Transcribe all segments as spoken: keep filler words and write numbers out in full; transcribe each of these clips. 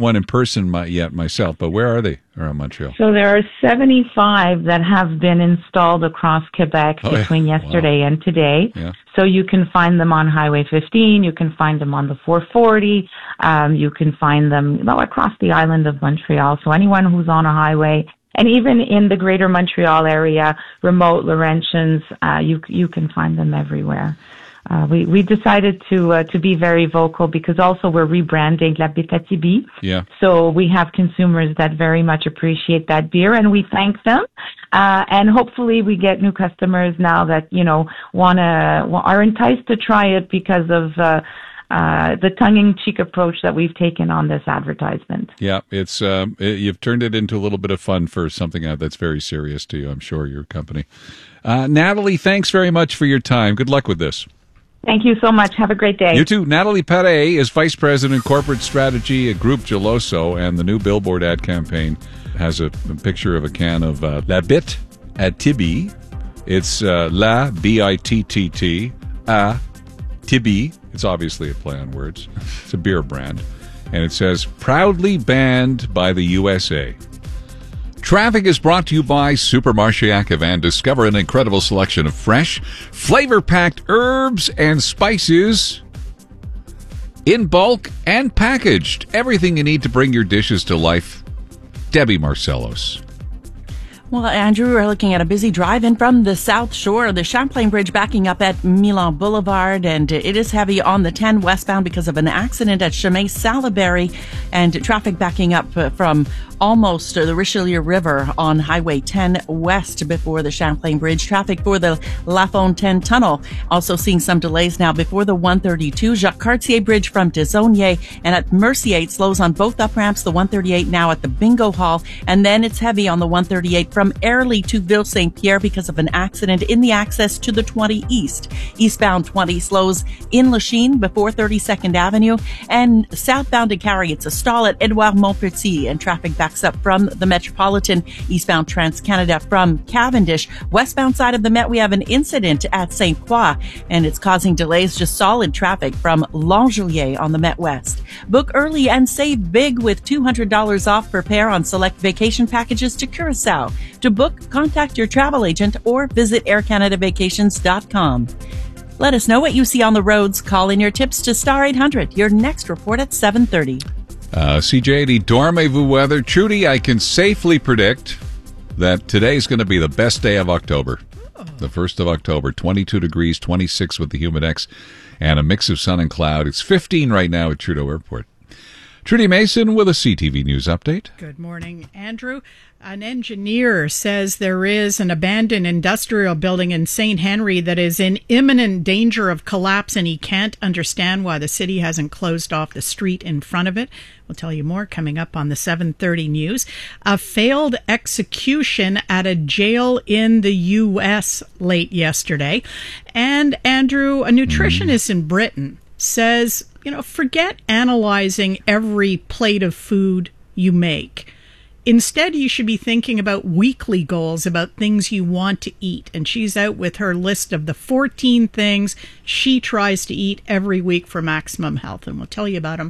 one in person my, yet myself, but where are they around Montreal? So there are seventy-five that have been installed across Quebec oh, between yeah. yesterday wow. and today. Yeah. So you can find them on Highway fifteen. You can find them on the four forty. Um, you can find them you know, across the island of Montreal. So anyone who's on a highway, and even in the greater Montreal area, remote Laurentians, uh, you you can find them everywhere. Uh, we, we decided to uh, to be very vocal because also we're rebranding La Bétatibi. Yeah. So we have consumers that very much appreciate that beer, and we thank them. Uh, and hopefully we get new customers now that, you know, wanna, are enticed to try it because of, uh, uh, the tongue-in-cheek approach that we've taken on this advertisement. Yeah, it's um, it, you've turned it into a little bit of fun for something that's very serious to you, I'm sure, your company. Uh, Natalie, thanks very much for your time. Good luck with this. Thank you so much. Have a great day. You too. Natalie Perret is Vice President Corporate Strategy at Groupe Geloso, and the new billboard ad campaign has a, a picture of a can of uh, La Bit at Tibi. It's uh, La, B I T T T, A, Tibi. It's obviously a play on words. It's a beer brand. And it says, proudly banned by the U S A. Traffic is brought to you by Supermarché Ackevan. Discover an incredible selection of fresh, flavor-packed herbs and spices in bulk and packaged. Everything you need to bring your dishes to life. Debbie Marcellos. Well, Andrew, we're looking at a busy drive-in from the South Shore. The Champlain Bridge backing up at Milan Boulevard, and it is heavy on the ten westbound because of an accident at Chemin Salaberry, and traffic backing up from almost the Richelieu River on Highway ten West before the Champlain Bridge. Traffic for the La Fontaine Tunnel. Also seeing some delays now before the one thirty-two Jacques Cartier Bridge from Desaulniers, and at Mercier it slows on both up ramps. The one thirty-eight now at the Bingo Hall, and then it's heavy on the one thirty-eight from Airlie to Ville Saint Pierre because of an accident in the access to the twenty East. Eastbound twenty slows in Lachine before thirty-second Avenue, and southbound to Carrie it's a stall at Edouard Montpetit, and traffic backs up from the Metropolitan. Eastbound Trans-Canada from Cavendish. Westbound side of the Met we have an incident at Saint Croix, and it's causing delays, just solid traffic from L'Angelier on the Met West. Book early and save big with two hundred dollars off per pair on select vacation packages to Curacao. To book, contact your travel agent or visit air canada vacations dot com. Let us know what you see on the roads. Call in your tips to Star eight hundred. Your next report at seven thirty. Uh, C J, the Dormez-vous weather. Trudy, I can safely predict that today is going to be the best day of October. The first of October, twenty-two degrees, twenty-six with the Humidex, and a mix of sun and cloud. It's fifteen right now at Trudeau Airport. Trudy Mason with a C T V News update. Good morning, Andrew. An engineer says there is an abandoned industrial building in Saint Henry that is in imminent danger of collapse, and he can't understand why the city hasn't closed off the street in front of it. We'll tell you more coming up on the seven thirty news. A failed execution at a jail in the U S late yesterday. And, Andrew, a nutritionist in Britain says, you know, forget analyzing every plate of food you make. Instead, you should be thinking about weekly goals, about things you want to eat. And she's out with her list of the fourteen things she tries to eat every week for maximum health. And we'll tell you about them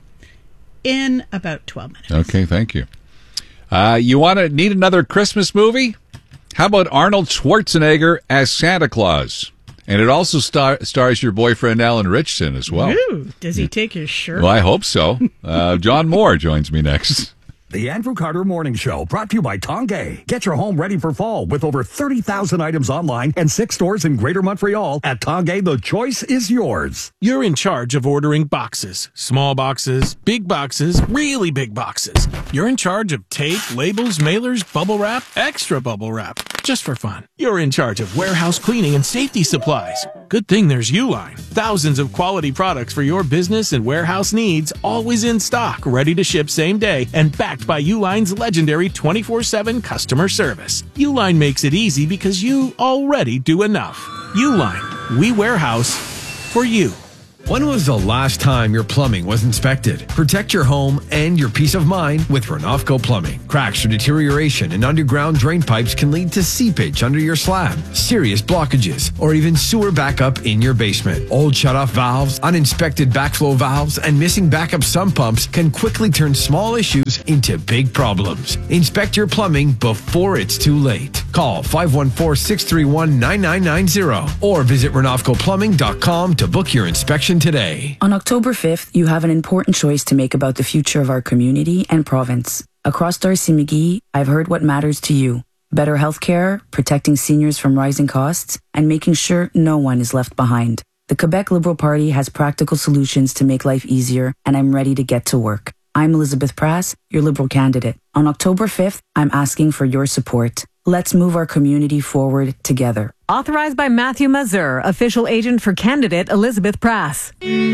in about twelve minutes. Okay, thank you. Uh, you want to need another Christmas movie? How about Arnold Schwarzenegger as Santa Claus? And it also star- stars your boyfriend Alan Richardson as well. Ooh, does he take his shirt? Well, I hope so. Uh, John Moore joins me next. The Andrew Carter Morning Show, brought to you by Tongay. Get your home ready for fall with over thirty thousand items online and six stores in Greater Montreal. At Tongay, the choice is yours. You're in charge of ordering boxes. Small boxes, big boxes, really big boxes. You're in charge of tape, labels, mailers, bubble wrap, extra bubble wrap. Just for fun. You're in charge of warehouse cleaning and safety supplies. Good thing there's Uline. Thousands of quality products for your business and warehouse needs, always in stock, ready to ship same day, and backed by Uline's legendary twenty-four seven customer service. Uline makes it easy because you already do enough. Uline. We warehouse for you. When was the last time your plumbing was inspected? Protect your home and your peace of mind with Renofco Plumbing. Cracks or deterioration in underground drain pipes can lead to seepage under your slab, serious blockages, or even sewer backup in your basement. Old shutoff valves, uninspected backflow valves, and missing backup sump pumps can quickly turn small issues into big problems. Inspect your plumbing before it's too late. Call five one four, six three one, nine nine nine zero or visit renofco plumbing dot com to book your inspection today. On October fifth, you have an important choice to make about the future of our community and province. Across Darcy McGee, I've heard what matters to you. Better healthcare, protecting seniors from rising costs, and making sure no one is left behind. The Quebec Liberal Party has practical solutions to make life easier, and I'm ready to get to work. I'm Elizabeth Prass, your Liberal candidate. On October fifth, I'm asking for your support. Let's move our community forward together. Authorized by Matthew Mazur, official agent for candidate Elizabeth Prass.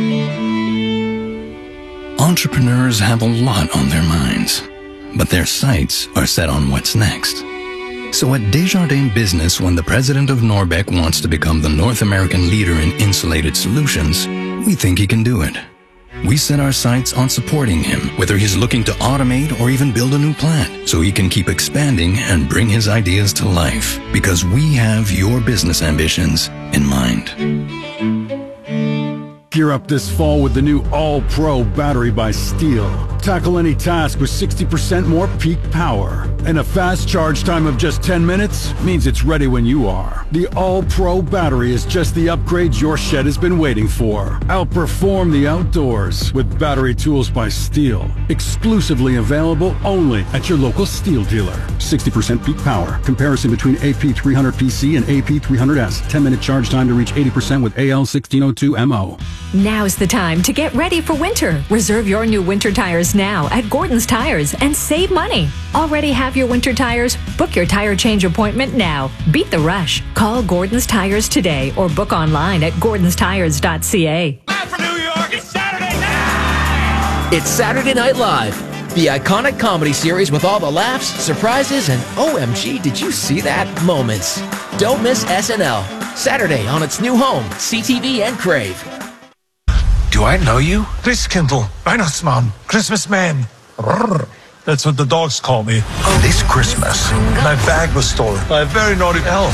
Entrepreneurs have a lot on their minds, but their sights are set on what's next. So at Desjardins Business, when the president of Norbec wants to become the North American leader in insulated solutions, we think he can do it. We set our sights on supporting him, whether he's looking to automate or even build a new plant, so he can keep expanding and bring his ideas to life, because we have your business ambitions in mind. Gear up this fall with the new All-Pro battery by Steel. Tackle any task with sixty percent more peak power. And a fast charge time of just ten minutes means it's ready when you are. The All-Pro battery is just the upgrade your shed has been waiting for. Outperform the outdoors with battery tools by Steel. Exclusively available only at your local Steel dealer. sixty percent peak power. Comparison between A P three hundred P C and A P three hundred S. ten minute charge time to reach eighty percent with A L sixteen oh two M O. Now's the time to get ready for winter. Reserve your new winter tires now at Gordon's Tires and save money. Already have your winter tires? Book your tire change appointment now. Beat the rush. Call Gordon's Tires today or book online at gordons tires dot c a. For New York, it's Saturday night! It's Saturday Night Live, the iconic comedy series with all the laughs, surprises, and O M G, did you see that moments. Don't miss S N L. Saturday on its new home, C T V and Crave. Do I know you? Chris Kindle, Weihnachtsmann, Christmas man. That's what the dogs call me. This Christmas, my bag was stolen by a very naughty elf.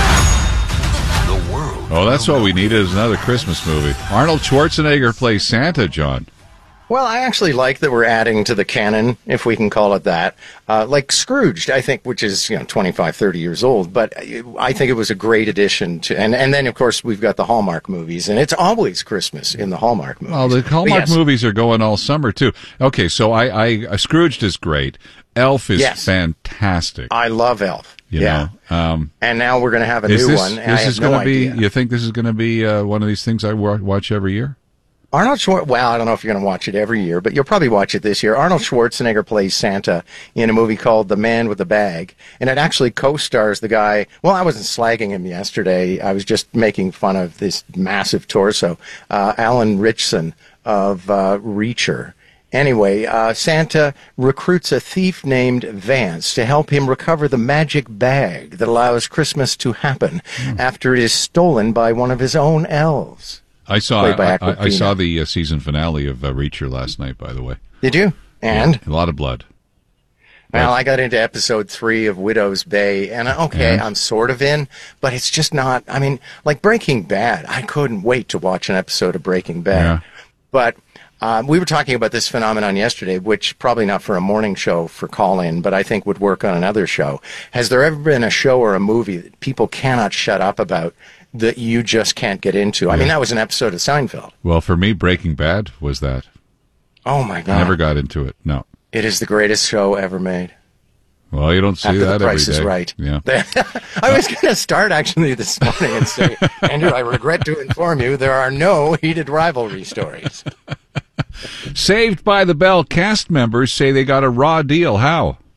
The world. Oh, that's what we needed is another Christmas movie. Arnold Schwarzenegger plays Santa, John. Well, I actually like that we're adding to the canon, if we can call it that. Uh, like Scrooged, I think, which is, you know, twenty-five, thirty years old, but I think it was a great addition to, and, and then, of course, we've got the Hallmark movies, and it's always Christmas in the Hallmark movies. Well, the Hallmark yes. movies are going all summer, too. Okay, so I, I uh, Scrooged is great. Elf is yes. fantastic. I love Elf. You yeah. know, um, and now we're going to have a is new this, one. And this I have is no going to be, idea. you think this is going to be uh, one of these things I watch every year? Arnold Schwarzenegger, well, I don't know if you're going to watch it every year, but you'll probably watch it this year. Arnold Schwarzenegger plays Santa in a movie called The Man with the Bag, and it actually co-stars the guy, well, I wasn't slagging him yesterday, I was just making fun of this massive torso, uh, Alan Ritchson of uh, Reacher. Anyway, uh, Santa recruits a thief named Vance to help him recover the magic bag that allows Christmas to happen mm. after it is stolen by one of his own elves. I saw I, I, I saw the uh, season finale of uh, Reacher last night, by the way. Did you? And? Yeah, a lot of blood. Well, I got into episode three of Widow's Bay, and okay, and? I'm sort of in, but it's just not, I mean, like Breaking Bad, I couldn't wait to watch an episode of Breaking Bad. Yeah. But um, we were talking about this phenomenon yesterday, which probably not for a morning show for call-in, but I think would work on another show. Has there ever been a show or a movie that people cannot shut up about that you just can't get into? Yeah. I mean, that was an episode of Seinfeld. Well, for me, Breaking Bad was that. Oh, my God. I never got into it, no. It is the greatest show ever made. Well, you don't see After that the Price every day. Is Right. Yeah. I was going to start, actually, this morning and say, Andrew, I regret to inform you there are no heated rivalry stories. Saved by the Bell cast members say they got a raw deal. How?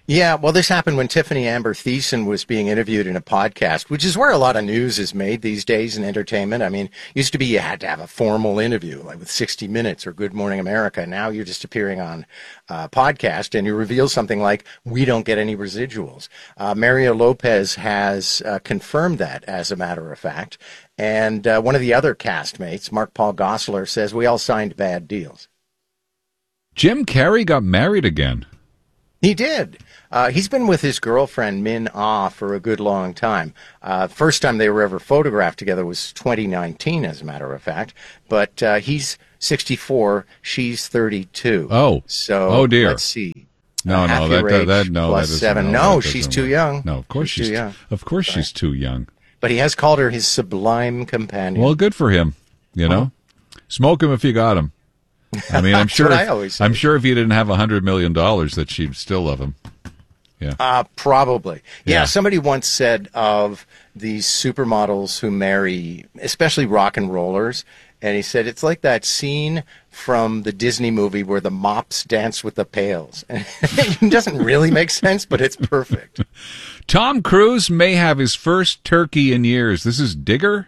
Yeah, well, this happened when Tiffany Amber Thiessen was being interviewed in a podcast, which is where a lot of news is made these days in entertainment. I mean, used to be you had to have a formal interview, like with sixty minutes or Good Morning America. Now you're just appearing on a podcast and you reveal something like, we don't get any residuals. Uh, Mario Lopez has uh, confirmed that, as a matter of fact. And uh, one of the other castmates, Mark Paul Gosselaar, says we all signed bad deals. Jim Carrey got married again. He did. Uh, he's been with his girlfriend, Min Ah, for a good long time. Uh, first time they were ever photographed together was twenty nineteen, as a matter of fact. But uh, he's sixty-four, she's thirty-two. Oh. So, oh dear. let's see. No, uh, no, that, that, that, no, plus that seven. No, no she's too work. young. No, of course she's, she's too young. Of course she's too young. But he has called her his sublime companion. Well, good for him. You know, oh. Smoke him if you got him. I mean, I'm sure. If, I always say. I'm sure if he didn't have a hundred million dollars, that she'd still love him. Yeah. Uh, probably. Yeah, yeah. Somebody once said of these supermodels who marry, especially rock and rollers, and he said it's like that scene from the Disney movie where the mops dance with the pails. It doesn't really make sense, but it's perfect. Tom Cruise may have his first turkey in years. This is Digger?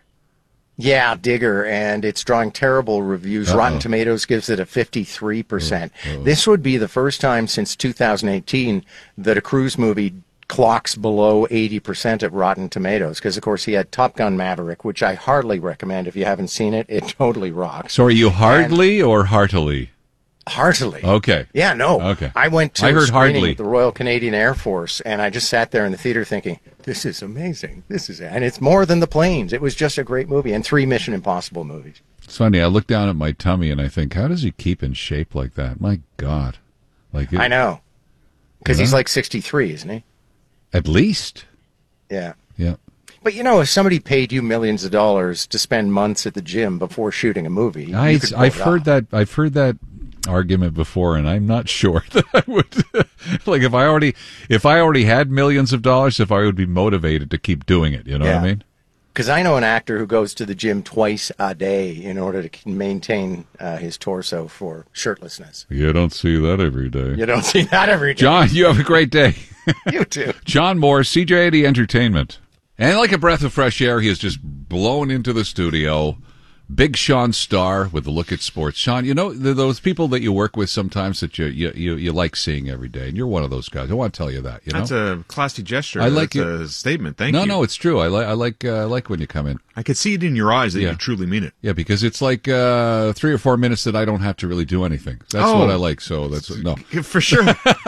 Yeah, Digger, and it's drawing terrible reviews. Uh-oh. Rotten Tomatoes gives it a fifty-three percent. Uh-oh. This would be the first time since two thousand eighteen that a Cruise movie clocks below eighty percent at Rotten Tomatoes, because, of course, he had Top Gun Maverick, which I hardly recommend if you haven't seen it. It totally rocks. So are you hardly and or heartily? Heartily. Okay. Yeah, no. Okay. I went to I a heard screening hardly. with the Royal Canadian Air Force, and I just sat there in the theater thinking, this is amazing. This is, and it's more than the planes. It was just a great movie, and three Mission Impossible movies. It's funny. I look down at my tummy and I think, how does he keep in shape like that? My God. Like it, I know. Because you know? he's like sixty-three, isn't he? At least. Yeah. Yeah. But, you know, if somebody paid you millions of dollars to spend months at the gym before shooting a movie, I, you could I've heard off. that. I've heard that argument before, and I'm not sure that I would. Like, if I already, if I already had millions of dollars, if I would be motivated to keep doing it. You know yeah. what I mean? Because I know an actor who goes to the gym twice a day in order to maintain uh, his torso for shirtlessness. You don't see that every day. You don't see that every day. John, you have a great day. You too. John Moore, C J eighty Entertainment. And like a breath of fresh air, he has just blown into the studio. Big Sean Starr with a look at sports. Sean, you know, those people that you work with sometimes that you, you, you, you like seeing every day, and you're one of those guys. I want to tell you that. You know? That's a classy gesture. I like That's a statement. Thank no, you. No, no, it's true. I like I like uh, I like when you come in. I could see it in your eyes that yeah. you truly mean it. Yeah, because it's like uh, three or four minutes that I don't have to really do anything. That's oh, what I like. So that's no, for sure.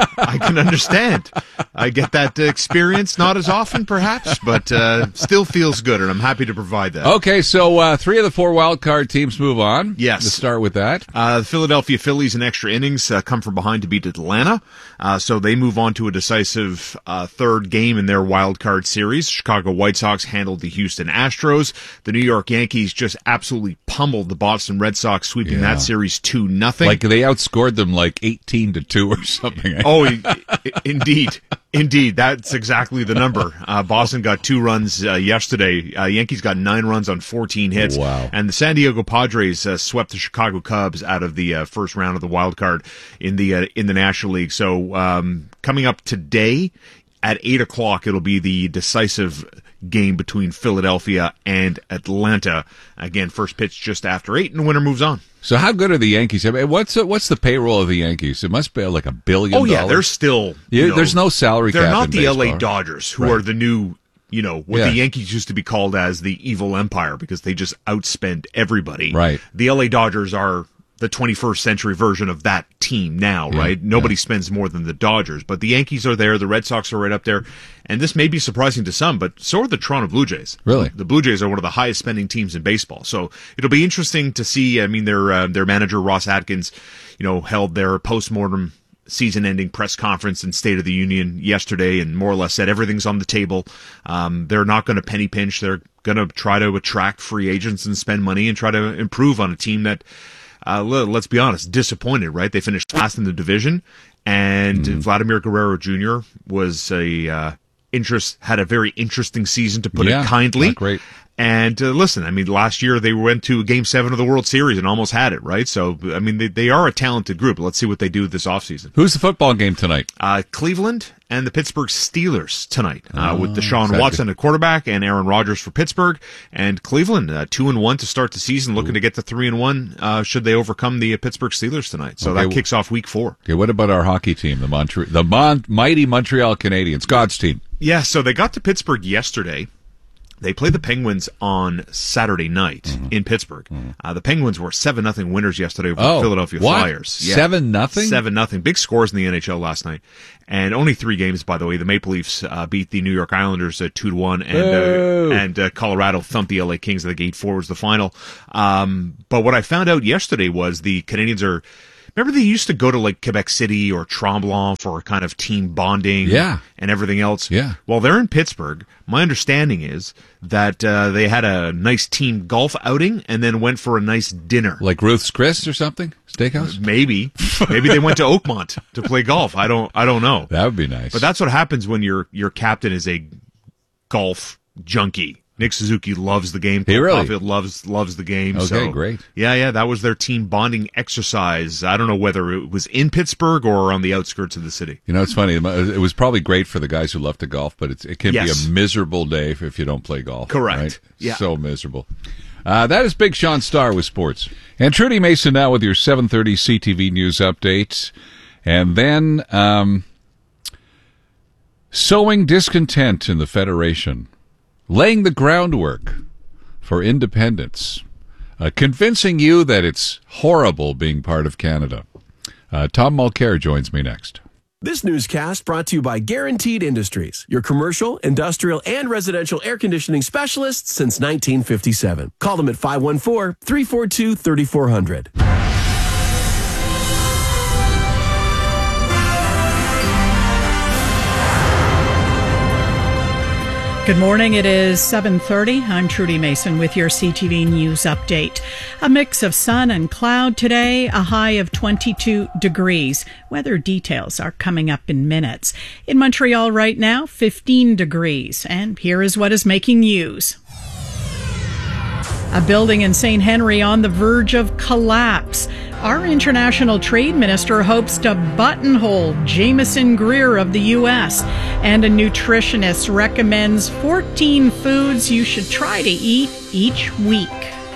I can understand. I get that experience not as often, perhaps, but uh, still feels good, and I'm happy to provide that. Okay, so uh, three of the four wild card teams move on. Yes, let's start with that. Uh, the Philadelphia Phillies in extra innings uh, come from behind to beat Atlanta, uh, so they move on to a decisive uh, third game in their wild card series. Chicago White Sox handled the Houston Astros. The New York Yankees just absolutely pummeled the Boston Red Sox, sweeping yeah. that series two nothing. Like they outscored them like eighteen to two or something. Oh, indeed. Indeed, that's exactly the number. Uh, Boston got two runs uh, yesterday. Uh, Yankees got nine runs on fourteen hits. Wow. And the San Diego Padres uh, swept the Chicago Cubs out of the uh, first round of the wild card in the uh, in the National League. So um, coming up today at eight o'clock, it'll be the decisive game between Philadelphia and Atlanta. Again, first pitch just after eight, and the winner moves on. So how good are the Yankees? I mean, what's what's the payroll of the Yankees? It must be like a billion. Oh yeah, dollars. they're still. You You know, there's no salary They're cap. not in the L A baseball. Dodgers, who Right. are the new, you know, what Yeah. the Yankees used to be called as the evil empire because they just outspend everybody. Right. The L A Dodgers are the twenty-first century version of that team now, Yeah, right? Nobody yeah. spends more than the Dodgers, but the Yankees are there. The Red Sox are right up there. And this may be surprising to some, but so are the Toronto Blue Jays. Really? The Blue Jays are one of the highest spending teams in baseball. So it'll be interesting to see. I mean, their, uh, their manager, Ross Atkins, you know, held their postmortem season-ending press conference and State of the Union yesterday and more or less said everything's on the table. Um, they're not going to penny pinch. They're going to try to attract free agents and spend money and try to improve on a team that, uh, let's be honest, disappointed, right? They finished last in the division, and mm. Vladimir Guerrero Junior was a uh, interest had a very interesting season, to put yeah, it kindly. not great. And uh, listen, I mean, last year they went to Game seven of the World Series and almost had it, right? So, I mean, they, they are a talented group. Let's see what they do this offseason. Who's the football game tonight? Uh, Cleveland and the Pittsburgh Steelers tonight, uh, oh, with Deshaun Watson at quarterback and Aaron Rodgers for Pittsburgh. And Cleveland, uh, two and one to start the season, looking Ooh. to get to three and one uh, should they overcome the uh, Pittsburgh Steelers tonight. So okay, that kicks off week four. Okay, what about our hockey team, the Montre- the Mon- mighty Montreal Canadiens, God's team? Yeah, so they got to Pittsburgh yesterday. They played the Penguins on Saturday night mm-hmm. in Pittsburgh. Mm-hmm. Uh, the Penguins were seven nothing winners yesterday over oh, the Philadelphia what? Flyers. Yeah. seven nothing? seven nothing. Big scores in the N H L last night. And only three games, by the way. The Maple Leafs uh, beat the New York Islanders uh, two to one, and uh, and uh, Colorado thumped the L A Kings. I think eight four was the final. Um, but what I found out yesterday was the Canadians are... Remember they used to go to like Quebec City or Tremblant for kind of team bonding yeah. and everything else? Yeah. Well, they're in Pittsburgh. My understanding is that uh, they had a nice team golf outing and then went for a nice dinner. Like Ruth's Chris or something? Steakhouse? Maybe. Maybe they went to Oakmont to play golf. I don't I don't know. That would be nice. But that's what happens when your your captain is a golf junkie. Nick Suzuki loves the game. He really Caulfield loves loves the game. Okay, so, great. Yeah, yeah, that was their team bonding exercise. I don't know whether it was in Pittsburgh or on the outskirts of the city. You know, it's funny. It was probably great for the guys who love to golf, but it's, it can yes. be a miserable day if you don't play golf. Correct. Right? Yeah. So miserable. Uh, that is Big Sean Starr with sports. And Trudy Mason now with your seven thirty C T V News update. And then um, sowing discontent in the Federation. Laying the groundwork for independence, uh, convincing you that it's horrible being part of Canada. Uh, Tom Mulcair joins me next. This newscast brought to you by Guaranteed Industries, your commercial, industrial, and residential air conditioning specialists since nineteen fifty-seven. Call them at five one four, three four two, three four zero zero. Good morning. It is seven thirty. I'm Trudy Mason with your C T V News update. A mix of sun and cloud today, a high of twenty-two degrees. Weather details are coming up in minutes. In Montreal right now, fifteen degrees. And here is what is making news. A building in Saint Henry on the verge of collapse. Our international trade minister hopes to buttonhole Jameson Greer of the U S And a nutritionist recommends fourteen foods you should try to eat each week.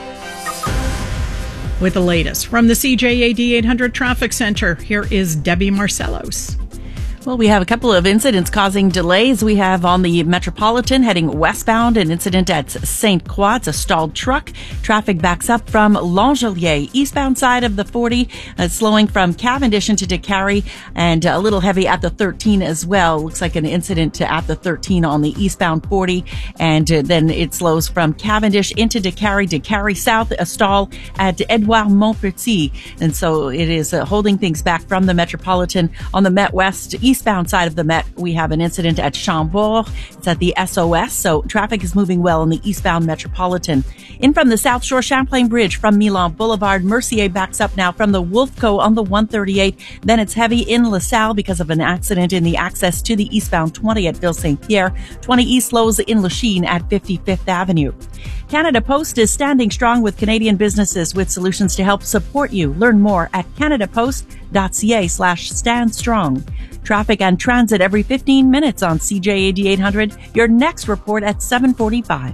With the latest from the C J A D eight hundred Traffic Center, here is Debbie Marcellos. Well, we have a couple of incidents causing delays. We have on the Metropolitan heading westbound an incident at Saint Croix. It's a stalled truck. Traffic backs up from Langelier, eastbound side of the forty, uh, slowing from Cavendish into Décarie, and a little heavy at the thirteen as well. Looks like an incident at the thirteen on the eastbound forty, and uh, then it slows from Cavendish into Décarie, Décarie South, a stall at Edouard Montpetit. And so it is uh, holding things back from the Metropolitan. On the Met West, eastbound side of the Met, we have an incident at Chambord. It's at the S O S, so traffic is moving well on the eastbound Metropolitan. In from the South Shore Champlain Bridge from Milan Boulevard, Mercier backs up now from the Wolfco on the one thirty-eight. Then it's heavy in LaSalle because of an accident in the access to the eastbound twenty at Ville Saint Pierre. twenty East slows in Lachine at fifty-fifth Avenue. Canada Post is standing strong with Canadian businesses with solutions to help support you. Learn more at canadapost.ca slash stand strong. Traffic and transit every fifteen minutes on C J A D eight hundred. Your next report at seven forty-five.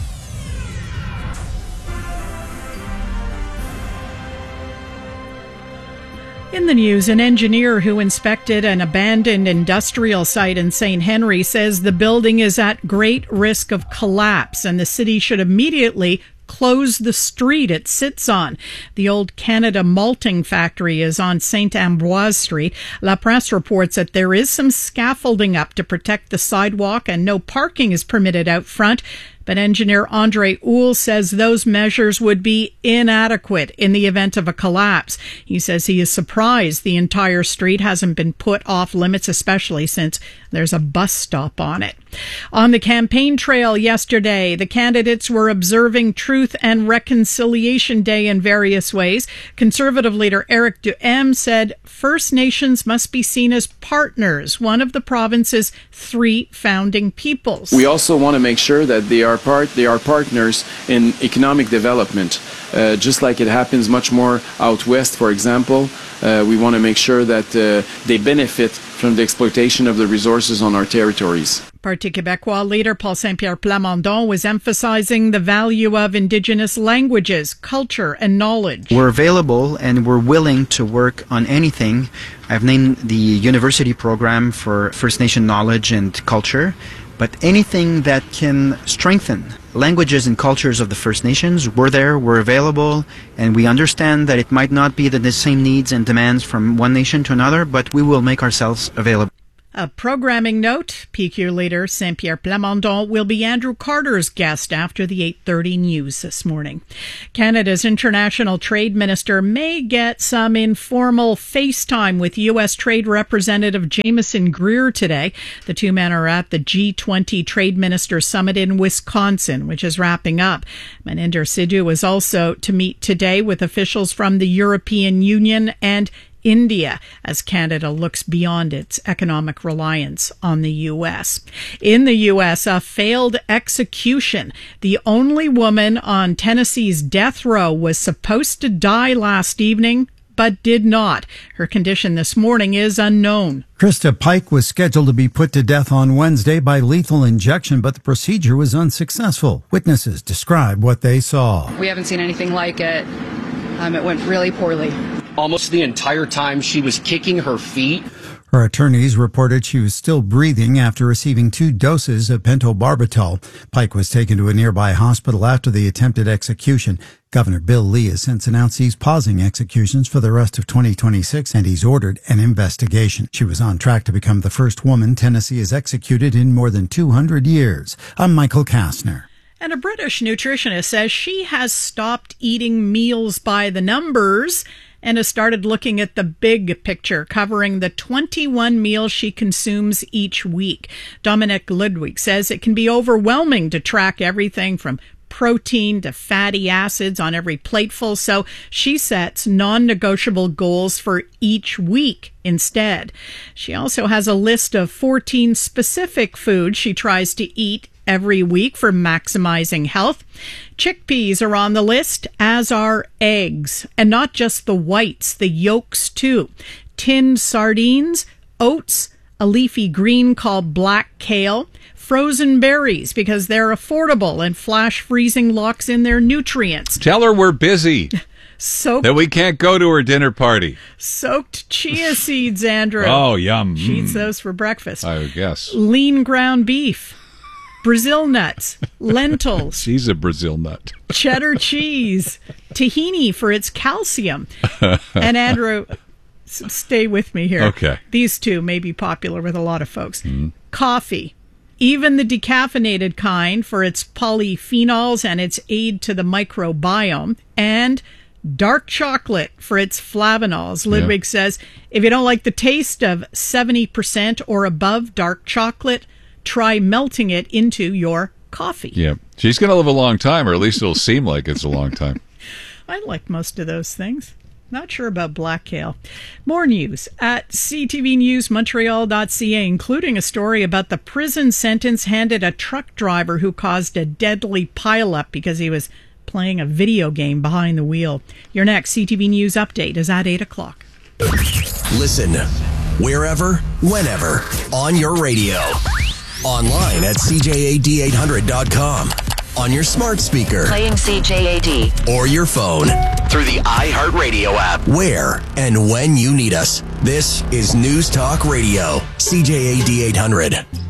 In the news, an engineer who inspected an abandoned industrial site in Saint Henry says the building is at great risk of collapse and the city should immediately close the street it sits on. The old Canada Malting Factory is on Saint Ambroise Street. La Presse reports that there is some scaffolding up to protect the sidewalk and no parking is permitted out front. But engineer Andre Houle says those measures would be inadequate in the event of a collapse. He says he is surprised the entire street hasn't been put off limits, especially since there's a bus stop on it. On the campaign trail yesterday, the candidates were observing Truth and Reconciliation Day in various ways. Conservative leader Eric Duhem said First Nations must be seen as partners, one of the province's three founding peoples. We also want to make sure that they are are part, they are partners in economic development. Uh, just like it happens much more out west, for example, uh, we want to make sure that uh, they benefit from the exploitation of the resources on our territories. Parti Québécois leader Paul Saint-Pierre Plamondon was emphasizing the value of Indigenous languages, culture, and knowledge. We're available and we're willing to work on anything. I've named the university program for First Nation knowledge and culture, but anything that can strengthen languages and cultures of the First Nations, we're there, we're available, and we understand that it might not be the, the same needs and demands from one nation to another, but we will make ourselves available. A programming note, P Q leader Saint-Pierre Plamondon will be Andrew Carter's guest after the eight thirty news this morning. Canada's International Trade Minister may get some informal FaceTime with U S Trade Representative Jameson Greer today. The two men are at the G twenty Trade Minister Summit in Wisconsin, which is wrapping up. Maninder Sidhu is also to meet today with officials from the European Union and India as Canada looks beyond its economic reliance on the U S. In the U S, a failed execution. The only woman on Tennessee's death row was supposed to die last evening, but did not. Her condition this morning is unknown. Krista Pike was scheduled to be put to death on Wednesday by lethal injection, but the procedure was unsuccessful. Witnesses describe what they saw. We haven't seen anything like it. Um, it went really poorly. Almost the entire time she was kicking her feet. Her attorneys reported she was still breathing after receiving two doses of pentobarbital. Pike was taken to a nearby hospital after the attempted execution. Governor Bill Lee has since announced he's pausing executions for the rest of twenty twenty-six, and he's ordered an investigation. She was on track to become the first woman Tennessee has executed in more than two hundred years. I'm Michael Kastner. And a British nutritionist says she has stopped eating meals by the numbers and has started looking at the big picture, covering the twenty-one meals she consumes each week. Dominic Ludwig says it can be overwhelming to track everything from protein to fatty acids on every plateful, so she sets non-negotiable goals for each week instead. She also has a list of fourteen specific foods she tries to eat every week for maximizing health. Chickpeas are on the list, as are eggs, and not just the whites, the yolks too. Tinned sardines, oats, a leafy green called black kale, frozen berries because they're affordable and flash freezing locks in their nutrients. Tell her we're busy. Soaked, that we can't go to her dinner party. Soaked chia seeds, Andrew. Oh, yum. She eats those for breakfast. I would guess. Lean ground beef. Brazil nuts, lentils. She's a Brazil nut. Cheddar cheese, tahini for its calcium. And Andrew, s- stay with me here. Okay. These two may be popular with a lot of folks. Mm. Coffee, even the decaffeinated kind for its polyphenols and its aid to the microbiome. And dark chocolate for its flavonols. Ludwig yeah. says, if you don't like the taste of seventy percent or above dark chocolate, try melting it into your coffee. Yeah. She's going to live a long time, or at least it'll seem like it's a long time. I like most of those things. Not sure about black kale. More news at c t v news montreal dot c a, including a story about the prison sentence handed a truck driver who caused a deadly pileup because he was playing a video game behind the wheel. Your next C T V News update is at eight o'clock. Listen wherever, whenever, on your radio. Online at c j a d eight hundred dot com. On your smart speaker. Playing C J A D. Or your phone. Through the iHeartRadio app. Where and when you need us. This is News Talk Radio. C J A D eight hundred.